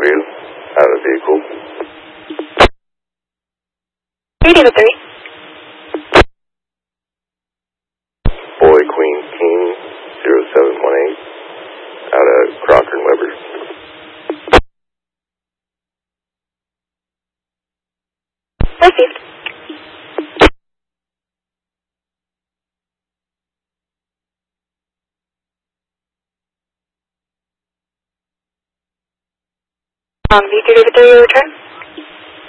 you. Out of the vehicle. 3 David 3. Boy Queen King 0718. Out of Crocker and Weber. Received. V2 David 3, your return.